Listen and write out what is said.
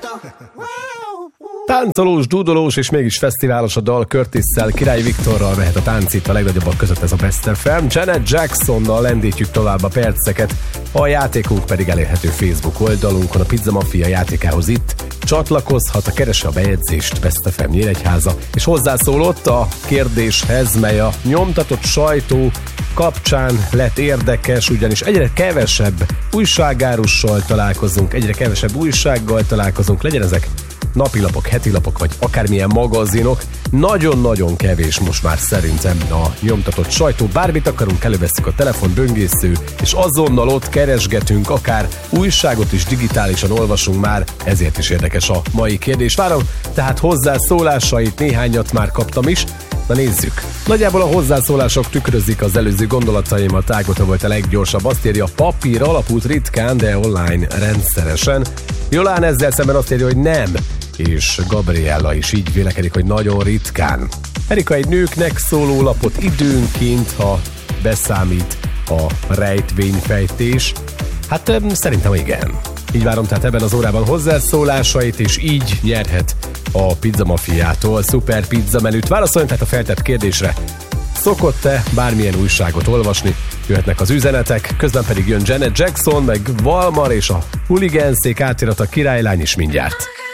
Táncolós, dúdolós és mégis fesztiválos a dal. Curtisszel, Király Viktorral mehet a tánc itt a legnagyobbak között, ez a Best FM. Janet Jacksonnal lendítjük tovább a perceket, a játékunk pedig elérhető Facebook oldalunkon, a Pizza Mafia játékához itt csatlakozhat, keresse a bejegyzést Best FM Nyíregyháza, és hozzászólott a kérdéshez, mely a nyomtatott sajtó kapcsán lett érdekes, ugyanis egyre kevesebb újságárussal találkozunk, egyre kevesebb újsággal találkozunk, legyen ezek napilapok, hetilapok, vagy akármilyen magazinok. Nagyon-nagyon kevés most már szerintem a nyomtatott sajtó. Bármit akarunk, elővesszük a telefon, böngésző, és azonnal ott keresgetünk, akár újságot is digitálisan olvasunk már, ezért is érdekes a mai kérdés. Várom tehát hozzászólásait, néhányat már kaptam is. Na nézzük. Nagyjából a hozzászólások tükrözik az előző gondolataimat. Ágota volt a leggyorsabb, azt írja, papír alapút ritkán, de online rendszeresen. Jolán ezzel szemben azt írja, hogy nem, és Gabriella is így vélekedik, hogy nagyon ritkán. Erika egy nőknek szóló lapot időnként, ha beszámít a rejtvényfejtés. Hát szerintem igen. Így várom tehát ebben az órában hozzászólásait, és így nyerhet a Pizza Mafiától szuper pizza menüt. Válaszoljon tehát a feltett kérdésre. Szokott-e bármilyen újságot olvasni? Jöhetnek az üzenetek, közben pedig jön Janet Jackson, meg Valmar és a Huligánszék átirat, a Királylány is mindjárt.